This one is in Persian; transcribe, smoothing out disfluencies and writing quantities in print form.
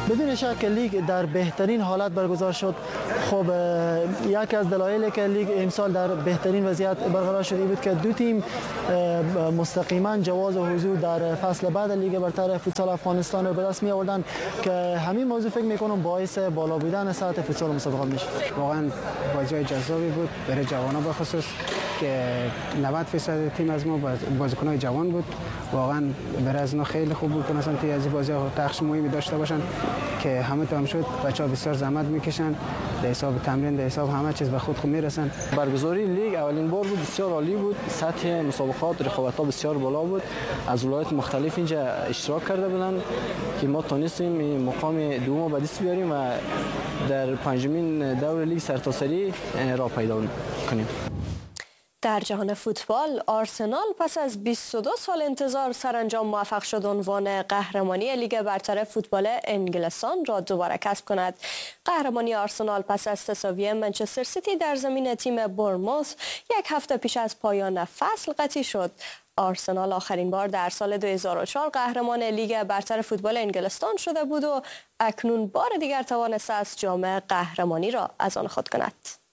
بدون شک لیگ در بهترین حالت برگزار شد. خب یکی از دلایلی که لیگ امسال در بهترین وضعیت برقرار شده بود که دو تیم مستقیما جواز حضور در فصل بعد لیگ برتر فوتسال افغانستان رو به دست می آوردن که همین موضوع فکر میکنم باعث بالا بودن سطح فوتسال مسابقات میشه. واقعا بازی جذابی بود برای جوانان به خصوص که 90% تیم از ما بازیکن‌های جوان بود. واقعا برای از ما خیلی خوب بود که مثلا توی از بازی‌ها نقش مهمی داشته باشن که همه تمام شد. بچه‌ها بسیار زحمت میکشن در حساب تمرین، در حساب همه چیز به خود میرسن. برگزاری لیگ اولین بار بود، بسیار عالی بود. سطح مسابقات رقابت‌ها بسیار بالا بود. از ولایت مختلف اینجا اشتراک کرده بودن که ما تونستیم مقام دوم به دست بیاریم و در پنجمین دور لیگ سرتاسری را پیدا کنیم. در جهان فوتبال آرسنال پس از 22 سال انتظار سرانجام موفق شد عنوان قهرمانی لیگ برتر فوتبال انگلستان را دوباره کسب کند. قهرمانی آرسنال پس از تساوی منچستر سیتی در زمین تیم بورنموث یک هفته پیش از پایان فصل قطعی شد. آرسنال آخرین بار در سال 2004 قهرمان لیگ برتر فوتبال انگلستان شده بود و اکنون بار دیگر توانسته است جام قهرمانی را از آن خود کند.